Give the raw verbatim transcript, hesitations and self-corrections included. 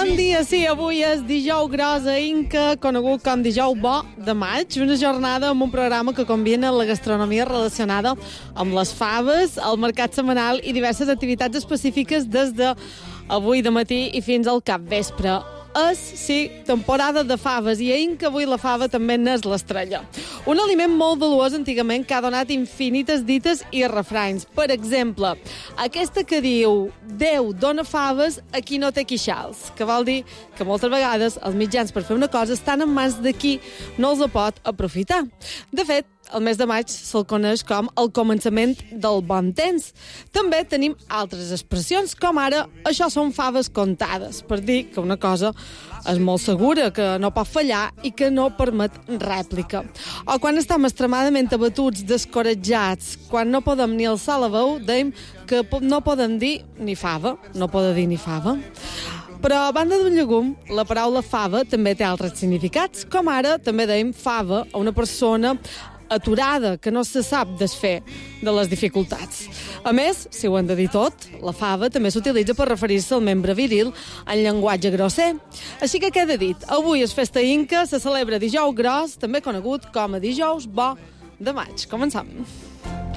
Bon dia, sí, avui és dijous gros a Inca, conegut com dijous bo de maig, una jornada amb un programa que combina la gastronomia relacionada amb les faves, el mercat setmanal i diverses activitats específiques des de avui de matí i fins al capvespre. És, sí, temporada de faves, i a Inca avui la fava també n'és l'estrella. Un aliment molt valuós antigament que ha donat infinites dites i refranys. Per exemple, aquesta que diu Déu dona faves a qui no té quixals, que vol dir que moltes vegades els mitjans per fer una cosa estan en mans de qui no els pot aprofitar. De fet, el mes de maig se'l coneix com el començament del bon temps. També tenim altres expressions, com ara això són faves comptades, per dir que una cosa és molt segura, que no pot fallar i que no permet rèplica. O quan estem extremadament abatuts, descoratjats, quan no podem ni alçar la veu, dèiem que no podem dir ni fava, no podem dir ni fava. Però a banda d'un llegum, la paraula fava també té altres significats, com ara també dèiem fava a una persona aturada, que no se sap desfer de les dificultats. A més, si ho hem de dir tot, la fava també s'utilitza per referir-se al membre viril en llenguatge grosser. Així que queda dit, avui és festa Inca, se celebra dijous gros, també conegut com a dijous bo de maig. Començam.